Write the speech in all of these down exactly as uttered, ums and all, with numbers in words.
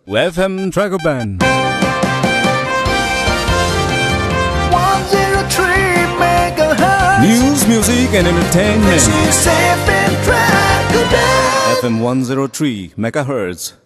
F M Tracker Band. one oh three megahertz. News, music and entertainment. This is F M Tracker Band. F M one oh three megahertz.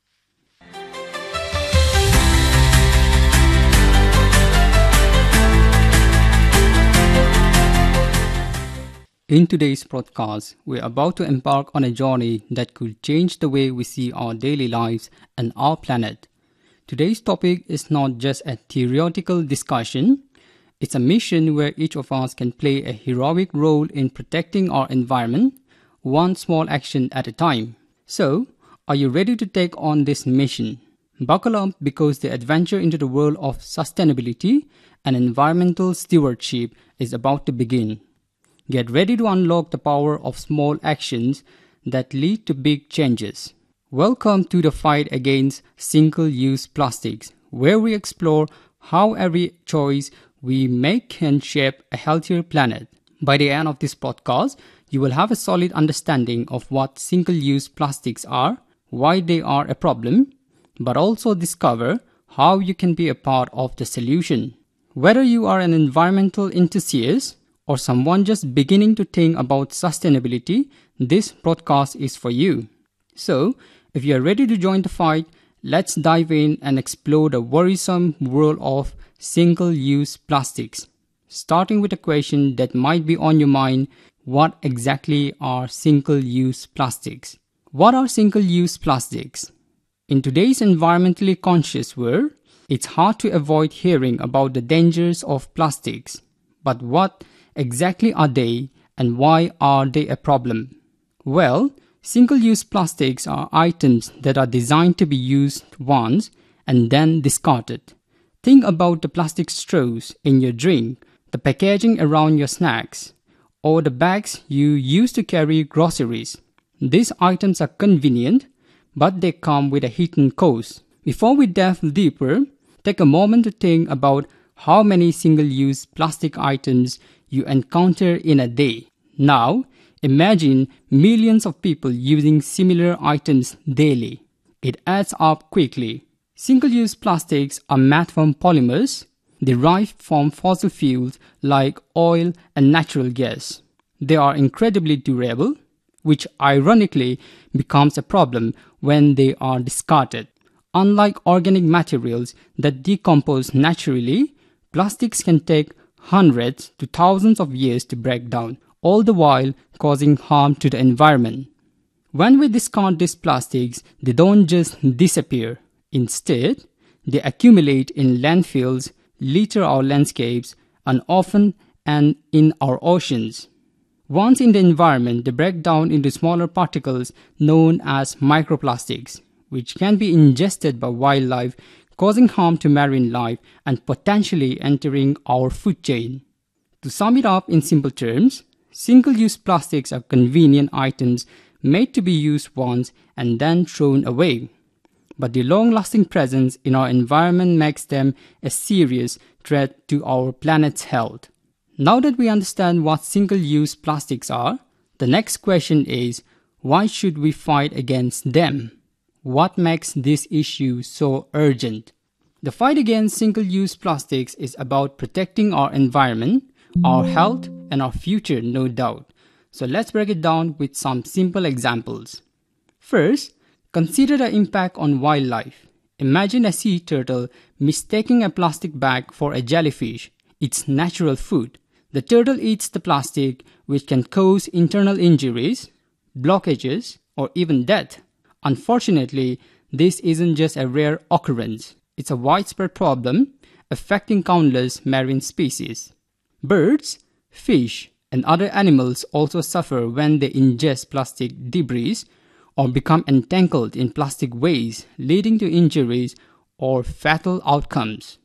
In today's podcast, we're about to embark on a journey that could change the way we see our daily lives and our planet. Today's topic is not just a theoretical discussion, it's a mission where each of us can play a heroic role in protecting our environment, one small action at a time. So, are you ready to take on this mission? Buckle up because the adventure into the world of sustainability and environmental stewardship is about to begin. Get ready to unlock the power of small actions that lead to big changes. Welcome to the fight against single-use plastics, where we explore how every choice we make can shape a healthier planet. By the end of this podcast, you will have a solid understanding of what single-use plastics are, why they are a problem, but also discover how you can be a part of the solution. Whether you are an environmental enthusiast or someone just beginning to think about sustainability, this broadcast is for you. So, if you are ready to join the fight, let's dive in and explore the worrisome world of single-use plastics. Starting with a question that might be on your mind: what exactly are single-use plastics? What are single-use plastics? In today's environmentally conscious world, it's hard to avoid hearing about the dangers of plastics. But what exactly are they, and why are they a problem? Well, single-use plastics are items that are designed to be used once and then discarded. Think about the plastic straws in your drink, the packaging around your snacks, or the bags you use to carry groceries. These items are convenient, but they come with a hidden cost. Before we delve deeper, take a moment to think about how many single-use plastic items you encounter in a day. Now, imagine millions of people using similar items daily. It adds up quickly. Single-use plastics are made from polymers derived from fossil fuels like oil and natural gas. They are incredibly durable, which ironically becomes a problem when they are discarded. Unlike organic materials that decompose naturally, plastics can take hundreds to thousands of years to break down, all the while causing harm to the environment. When we discard these plastics, they don't just disappear. Instead, they accumulate in landfills, litter our landscapes, and often end in our oceans. Once in the environment, they break down into smaller particles known as microplastics, which can be ingested by wildlife, causing harm to marine life and potentially entering our food chain. To sum it up in simple terms, single-use plastics are convenient items made to be used once and then thrown away. But the long-lasting presence in our environment makes them a serious threat to our planet's health. Now that we understand what single-use plastics are, the next question is, why should we fight against them? What makes this issue so urgent? The fight against single-use plastics is about protecting our environment, our health, and our future, no doubt. So let's break it down with some simple examples. First, consider the impact on wildlife. Imagine a sea turtle mistaking a plastic bag for a jellyfish, its natural food. The turtle eats the plastic, which can cause internal injuries, blockages, or even death. Unfortunately, this isn't just a rare occurrence. It's a widespread problem affecting countless marine species. Birds, fish, and other animals also suffer when they ingest plastic debris or become entangled in plastic waste, leading to injuries or fatal outcomes.